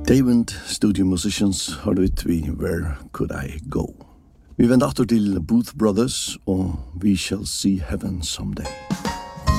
David Studio Musicians har ut vi Where Could I Go. Vi vender atter til Booth Brothers og We Shall See Heaven Someday.